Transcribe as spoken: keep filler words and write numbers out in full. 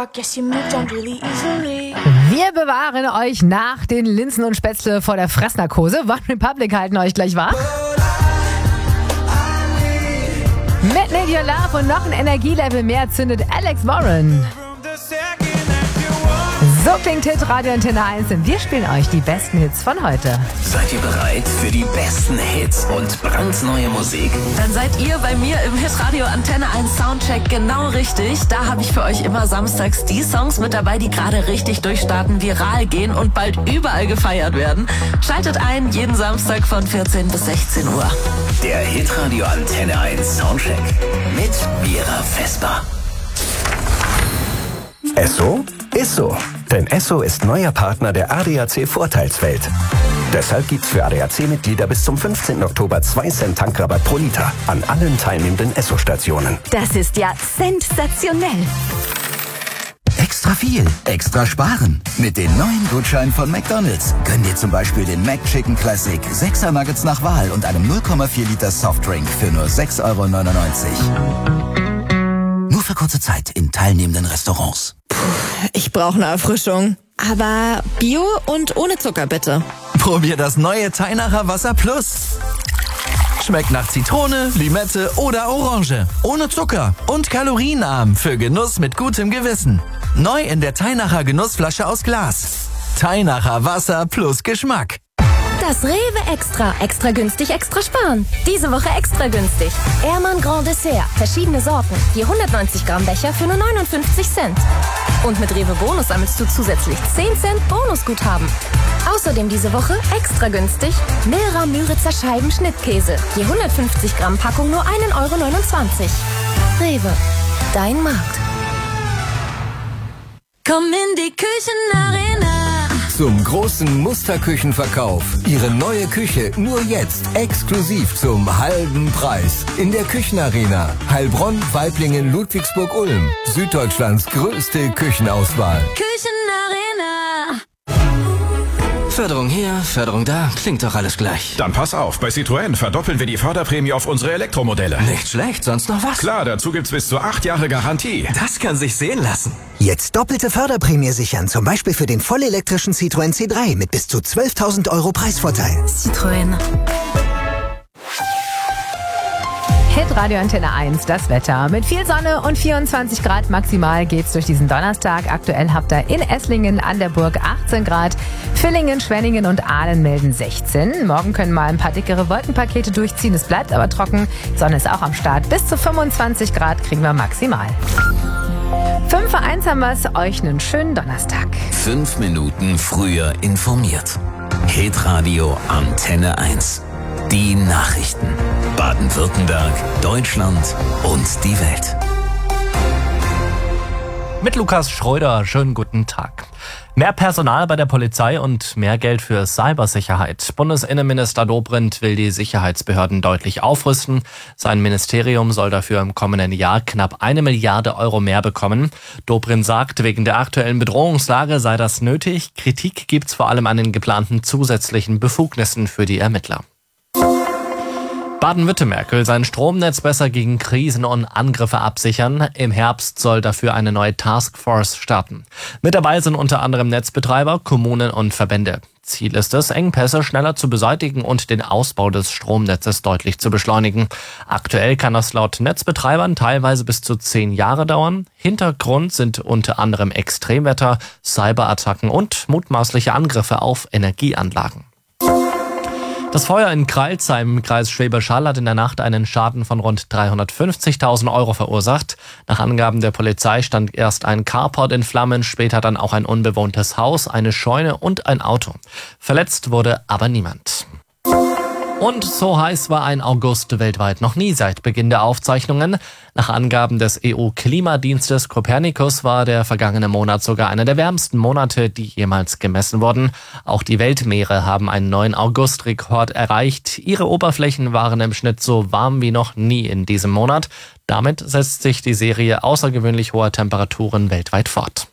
I guess you moved on really easily. Wir bewahren euch nach den Linsen und Spätzle vor der Fressnarkose. One Republic halten euch gleich wach. Mit Need Your Love und noch ein Energielevel mehr zündet Alex Warren. So klingt Hit Radio Antenne eins und wir spielen euch die besten Hits von heute. Seid ihr bereit für die besten Hits und brandneue Musik? Dann seid ihr bei mir im Hit Radio Antenne eins Soundcheck genau richtig. Da habe ich für euch immer samstags die Songs mit dabei, die gerade richtig durchstarten, viral gehen und bald überall gefeiert werden. Schaltet ein, jeden Samstag von vierzehn bis sechzehn Uhr. Der Hit Radio Antenne eins Soundcheck mit Vera Vesper. Esso ist so. Denn Esso ist neuer Partner der A D A C Vorteilswelt. Deshalb gibt's für A D A C-Mitglieder bis zum fünfzehnten Oktober zwei Cent Tankrabatt pro Liter an allen teilnehmenden Esso-Stationen. Das ist ja sensationell. Extra viel, extra sparen. Mit den neuen Gutscheinen von McDonald's gönn dir zum Beispiel den McChicken Classic, sechser Nuggets nach Wahl und einem null Komma vier Liter Softdrink für nur sechs Euro neunundneunzig. Nur für kurze Zeit in teilnehmenden Restaurants. Ich brauche eine Erfrischung. Aber Bio und ohne Zucker, bitte. Probier das neue Teinacher Wasser Plus. Schmeckt nach Zitrone, Limette oder Orange. Ohne Zucker und kalorienarm für Genuss mit gutem Gewissen. Neu in der Teinacher Genussflasche aus Glas. Teinacher Wasser plus Geschmack. Das Rewe Extra. Extra günstig, extra sparen. Diese Woche extra günstig. Ehrmann Grand Dessert. Verschiedene Sorten. Je hundertneunzig Gramm Becher für nur neunundfünfzig Cent. Und mit Rewe Bonus sammelst du zusätzlich zehn Cent Bonusguthaben. Außerdem diese Woche extra günstig Milra Müritzer Scheiben Schnittkäse. Je hundertfünfzig Gramm Packung nur ein Euro neunundzwanzig. Rewe. Dein Markt. Komm in die Küchenarena. Zum großen Musterküchenverkauf. Ihre neue Küche nur jetzt exklusiv zum halben Preis. In der Küchenarena. Heilbronn, Waiblingen, Ludwigsburg, Ulm. Süddeutschlands größte Küchenauswahl. Küchenarena. Förderung hier, Förderung da, klingt doch alles gleich. Dann pass auf, bei Citroën verdoppeln wir die Förderprämie auf unsere Elektromodelle. Nicht schlecht, sonst noch was? Klar, dazu gibt's bis zu acht Jahre Garantie. Das kann sich sehen lassen. Jetzt doppelte Förderprämie sichern, zum Beispiel für den vollelektrischen Citroën C drei mit bis zu zwölftausend Euro Preisvorteil. Citroën. Hit Radio Antenne eins, das Wetter. Mit viel Sonne und vierundzwanzig Grad maximal geht's durch diesen Donnerstag. Aktuell habt ihr in Esslingen an der Burg achtzehn Grad. Villingen, Schwenningen und Ahlen melden sechzehn. Morgen können mal ein paar dickere Wolkenpakete durchziehen. Es bleibt aber trocken. Sonne ist auch am Start. Bis zu fünfundzwanzig Grad kriegen wir maximal. fünf vor eins haben wir's. Euch einen schönen Donnerstag. Fünf Minuten früher informiert. Hit Radio Antenne eins. Die Nachrichten. Baden-Württemberg, Deutschland und die Welt. Mit Lukas Schröder, schönen guten Tag. Mehr Personal bei der Polizei und mehr Geld für Cybersicherheit. Bundesinnenminister Dobrindt will die Sicherheitsbehörden deutlich aufrüsten. Sein Ministerium soll dafür im kommenden Jahr knapp eine Milliarde Euro mehr bekommen. Dobrindt sagt, wegen der aktuellen Bedrohungslage sei das nötig. Kritik gibt's vor allem an den geplanten zusätzlichen Befugnissen für die Ermittler. Baden-Württemberg will sein Stromnetz besser gegen Krisen und Angriffe absichern. Im Herbst soll dafür eine neue Taskforce starten. Mit dabei sind unter anderem Netzbetreiber, Kommunen und Verbände. Ziel ist es, Engpässe schneller zu beseitigen und den Ausbau des Stromnetzes deutlich zu beschleunigen. Aktuell kann das laut Netzbetreibern teilweise bis zu zehn Jahre dauern. Hintergrund sind unter anderem Extremwetter, Cyberattacken und mutmaßliche Angriffe auf Energieanlagen. Das Feuer in Crailsheim im Kreis Schwäbisch Hall hat in der Nacht einen Schaden von rund dreihundertfünfzigtausend Euro verursacht. Nach Angaben der Polizei stand erst ein Carport in Flammen, später dann auch ein unbewohntes Haus, eine Scheune und ein Auto. Verletzt wurde aber niemand. Und so heiß war ein August weltweit noch nie seit Beginn der Aufzeichnungen. Nach Angaben des E U-Klimadienstes Copernicus war der vergangene Monat sogar einer der wärmsten Monate, die jemals gemessen wurden. Auch die Weltmeere haben einen neuen August-Rekord erreicht. Ihre Oberflächen waren im Schnitt so warm wie noch nie in diesem Monat. Damit setzt sich die Serie außergewöhnlich hoher Temperaturen weltweit fort.